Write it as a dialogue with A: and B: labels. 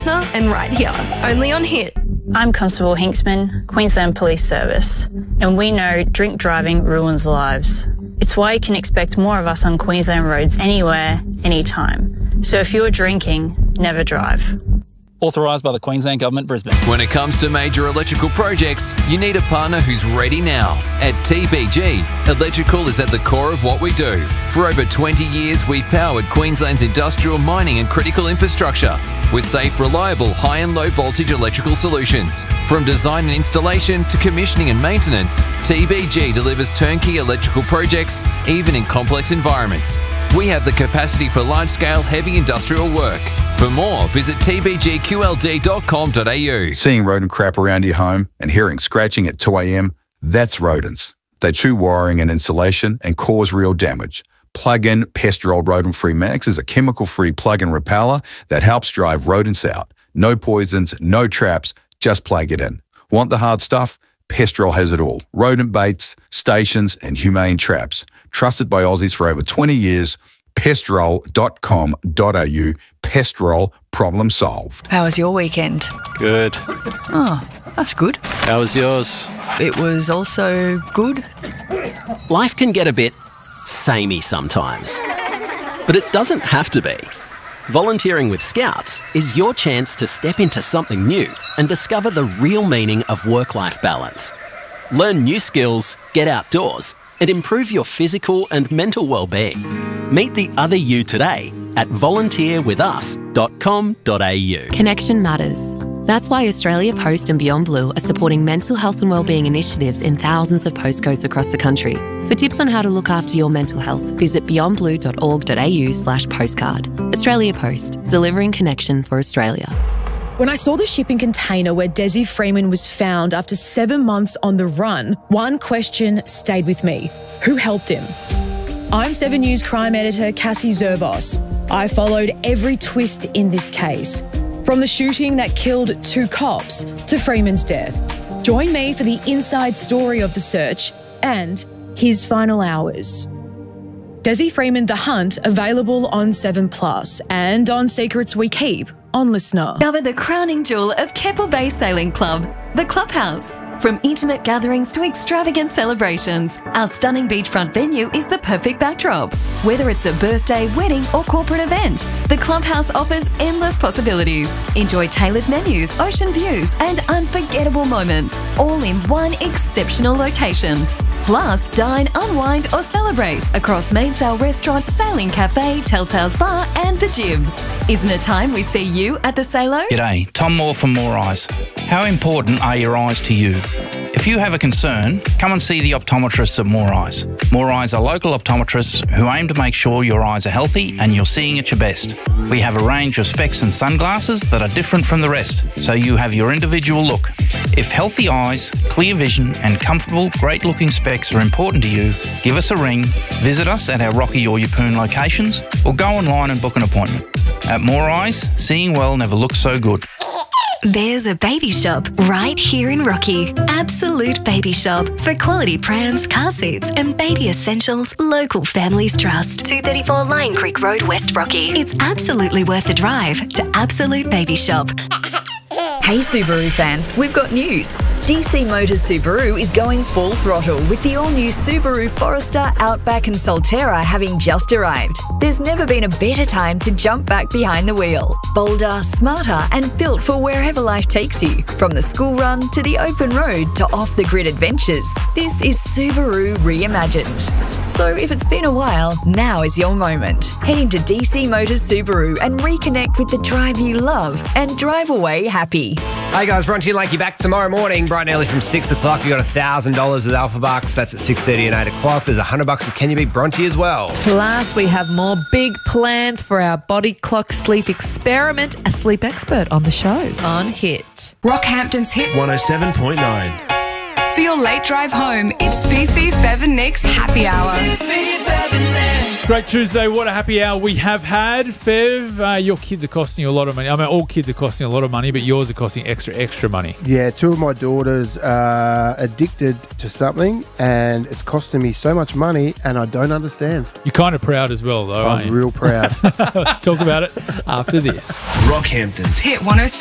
A: And right here, only on Hit.
B: I'm Constable Hinksman, Queensland Police Service, and we know drink driving ruins lives. It's why you can expect more of us on Queensland roads anywhere, anytime. So if you're drinking, never drive.
C: Authorised by the Queensland Government, Brisbane.
D: When it comes to major electrical projects, you need a partner who's ready now. At TPG, electrical is at the core of what we do. For over 20 years, we've powered Queensland's industrial, mining and critical infrastructure with safe, reliable, high and low voltage electrical solutions. From design and installation to commissioning and maintenance, TPG delivers turnkey electrical projects, even in complex environments. We have the capacity for large-scale heavy industrial work. For more, visit tbgqld.com.au.
E: Seeing rodent crap around your home and hearing scratching at 2 a.m, that's rodents. They chew wiring and insulation and cause real damage. Plug-in Pestrol Rodent-Free Max is a chemical-free plug-in repeller that helps drive rodents out. No poisons, no traps, just plug it in. Want the hard stuff? Pestrol has it all. Rodent baits, stations and humane traps. Trusted by Aussies for over 20 years. Pestrol.com.au. Pestrol, problem solved.
F: How was your weekend?
G: Good.
F: Oh, that's good.
G: How was yours?
F: It was also good.
H: Life can get a bit samey sometimes, but it doesn't have to be. Volunteering with Scouts is your chance to step into something new and discover the real meaning of work-life balance. Learn new skills, get outdoors, and improve your physical and mental well-being. Meet the other you today at volunteerwithus.com.au.
I: Connection matters. That's why Australia Post and Beyond Blue are supporting mental health and wellbeing initiatives in thousands of postcodes across the country. For tips on how to look after your mental health, visit beyondblue.org.au/postcard. Australia Post, delivering connection for Australia.
J: When I saw the shipping container where Desi Freeman was found after 7 months on the run, one question stayed with me. Who helped him? I'm 7 News crime editor Cassie Zervos. I followed every twist in this case, from the shooting that killed 2 cops to Freeman's death. Join me for the inside story of the search and his final hours. Desi Freeman: The Hunt, available on 7plus and on Secrets We Keep on Listener.
K: Cover the crowning jewel of Keppel Bay Sailing Club, the Clubhouse. From intimate gatherings to extravagant celebrations, our stunning beachfront venue is the perfect backdrop. Whether it's a birthday, wedding or corporate event, the Clubhouse offers endless possibilities. Enjoy tailored menus, ocean views and unforgettable moments, all in one exceptional location. Plus, dine, unwind or celebrate across Mainsail Restaurant, Sailing Cafe, Telltale's Bar and The Jib. Isn't it time we see you at the Salo?
C: G'day, Tom Moore from More Eyes. How important are your eyes to you? If you have a concern, come and see the optometrists at More Eyes. More Eyes are local optometrists who aim to make sure your eyes are healthy and you're seeing at your best. We have a range of specs and sunglasses that are different from the rest, so you have your individual look. If healthy eyes, clear vision and comfortable, great-looking specs are important to you, give us a ring, visit us at our Rocky or Yeppoon locations, or go online and book an appointment. At More Eyes, seeing well never looks so good.
K: There's a baby shop right here in Rocky. Absolute Baby Shop for quality prams, car seats and baby essentials local families trust. 234 Lion Creek Road, West Rocky. It's absolutely worth the drive to Absolute Baby Shop.
F: Hey Subaru fans, we've got news. DC Motors Subaru is going full throttle with the all-new Subaru Forester, Outback and Solterra having just arrived. There's never been a better time to jump back behind the wheel. Bolder, smarter and built for wherever life takes you. From the school run to the open road to off-the-grid adventures. This is Subaru reimagined. So if it's been a while, now is your moment. Head into DC Motors Subaru and reconnect with the drive you love and drive away happy.
L: Hey guys, Bronte Lanky back tomorrow morning, bright and early from 6 o'clock. You got $1,000 with Alpha Bucks. That's at 6:30 and 8 o'clock. There's $100 with Can You Beat Bronte as well.
M: Plus, we have more big plans for our body clock sleep experiment. A sleep expert on the show on Hit.
N: Rockhampton's Hit
O: 107.9.
N: For your late drive home, it's Fifi, Fev and Nick's Happy Hour.
G: Great Tuesday. What a happy hour we have had. Fev, your kids are costing you a lot of money. I mean, all kids are costing a lot of money, but yours are costing extra money.
N: Yeah, two of my daughters are addicted to something and it's costing me so much money and I don't understand.
G: You're kind of proud as well, though, aren't
N: I'm
G: you?
N: real proud.
G: Let's talk about it after this.
O: Rockhampton's Hit 106.